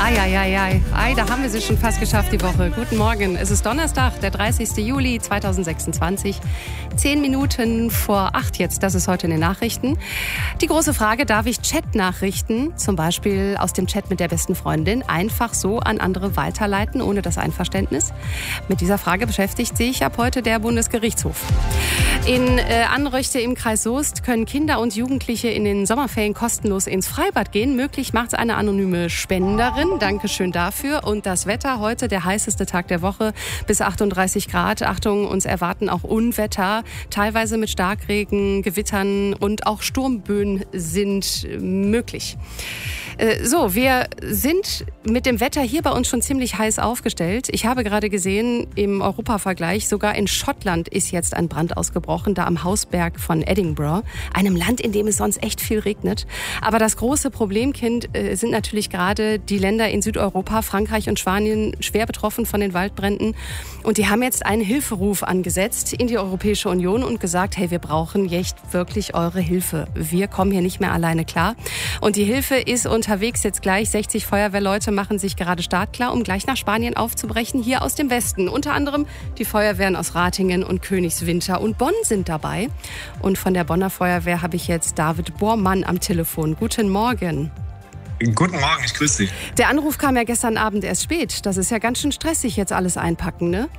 Da haben wir sie schon fast geschafft, die Woche. Guten Morgen. Es ist Donnerstag, der 30. Juli 2026. 10 Minuten vor 8 jetzt, das ist heute in den Nachrichten. Die große Frage, darf ich Chat-Nachrichten, zum Beispiel aus dem Chat mit der besten Freundin, einfach so an andere weiterleiten, ohne das Einverständnis? Mit dieser Frage beschäftigt sich ab heute der Bundesgerichtshof. In Anröchte im Kreis Soest können Kinder und Jugendliche in den Sommerferien kostenlos ins Freibad gehen. Möglich macht es eine anonyme Spenderin. Dankeschön dafür. Und das Wetter heute, der heißeste Tag der Woche, bis 38 Grad. Achtung, uns erwarten auch Unwetter, teilweise mit Starkregen, Gewittern und auch Sturmböen sind möglich. So, wir sind mit dem Wetter hier bei uns schon ziemlich heiß aufgestellt. Ich habe gerade gesehen, im Europavergleich, sogar in Schottland ist jetzt ein Brand ausgebrochen, da am Hausberg von Edinburgh, einem Land, in dem es sonst echt viel regnet. Aber das große Problemkind sind natürlich gerade die Länder in Südeuropa, Frankreich und Spanien, schwer betroffen von den Waldbränden. Und die haben jetzt einen Hilferuf angesetzt in die Europäische Union und gesagt, hey, wir brauchen echt wirklich eure Hilfe. Wir kommen hier nicht mehr alleine klar. Und die Hilfe ist unterwegs jetzt gleich. 60 Feuerwehrleute machen sich gerade startklar, um gleich nach Spanien aufzubrechen, hier aus dem Westen. Unter anderem die Feuerwehren aus Ratingen und Königswinter und Bonn sind dabei. Und von der Bonner Feuerwehr habe ich jetzt David Bormann am Telefon. Guten Morgen. Guten Morgen, ich grüße dich. Der Anruf kam ja gestern Abend erst spät. Das ist ja ganz schön stressig, jetzt alles einpacken, ne?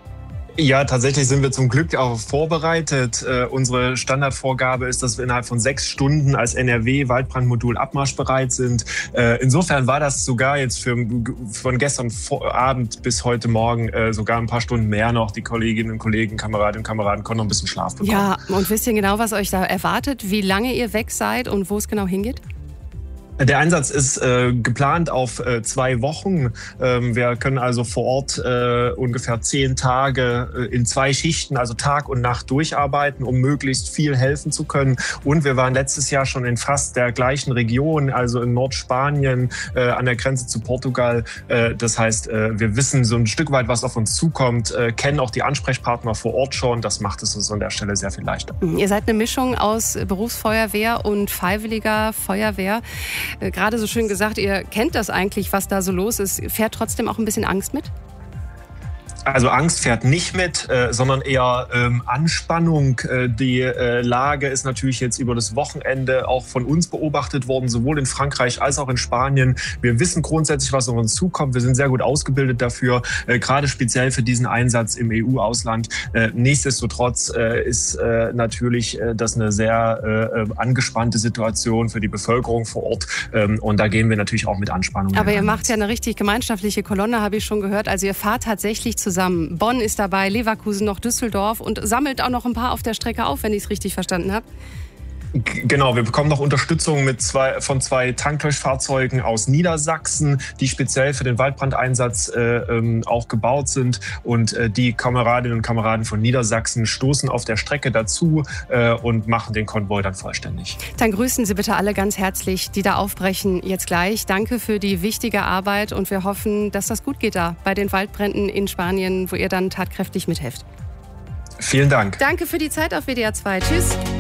Ja, tatsächlich sind wir zum Glück auch vorbereitet. Unsere Standardvorgabe ist, dass wir innerhalb von 6 Stunden als NRW-Waldbrandmodul abmarschbereit sind. Insofern war das sogar jetzt von gestern Abend bis heute Morgen sogar ein paar Stunden mehr noch. Die Kolleginnen und Kollegen, Kameradinnen und Kameraden konnten noch ein bisschen Schlaf bekommen. Ja, und wisst ihr genau, was euch da erwartet? Wie lange ihr weg seid und wo es genau hingeht? Der Einsatz ist geplant auf 2 Wochen. Wir können also vor Ort ungefähr 10 Tage in 2 Schichten, also Tag und Nacht durcharbeiten, um möglichst viel helfen zu können. Und wir waren letztes Jahr schon in fast der gleichen Region, also in Nordspanien an der Grenze zu Portugal. Das heißt, wir wissen so ein Stück weit, was auf uns zukommt, kennen auch die Ansprechpartner vor Ort schon. Das macht es uns an der Stelle sehr viel leichter. Ihr seid eine Mischung aus Berufsfeuerwehr und freiwilliger Feuerwehr. Gerade so schön gesagt, ihr kennt das eigentlich, was da so los ist. Fährt trotzdem auch ein bisschen Angst mit? Also Angst fährt nicht mit, sondern eher Anspannung. Die Lage ist natürlich jetzt über das Wochenende auch von uns beobachtet worden, sowohl in Frankreich als auch in Spanien. Wir wissen grundsätzlich, was auf uns zukommt. Wir sind sehr gut ausgebildet dafür, gerade speziell für diesen Einsatz im EU-Ausland. Nichtsdestotrotz ist natürlich das eine sehr angespannte Situation für die Bevölkerung vor Ort. Und da gehen wir natürlich auch mit Anspannung. Aber ihr macht ja eine richtig gemeinschaftliche Kolonne, habe ich schon gehört. Also ihr fahrt tatsächlich zusammen. Bonn ist dabei, Leverkusen, noch Düsseldorf und sammelt auch noch ein paar auf der Strecke auf, wenn ich es richtig verstanden habe. Genau, wir bekommen noch Unterstützung von 2 Tanklöschfahrzeugen aus Niedersachsen, die speziell für den Waldbrandeinsatz auch gebaut sind. Und die Kameradinnen und Kameraden von Niedersachsen stoßen auf der Strecke dazu und machen den Konvoi dann vollständig. Dann grüßen Sie bitte alle ganz herzlich, die da aufbrechen jetzt gleich. Danke für die wichtige Arbeit und wir hoffen, dass das gut geht da bei den Waldbränden in Spanien, wo ihr dann tatkräftig mithelft. Vielen Dank. Danke für die Zeit auf WDR 2. Tschüss.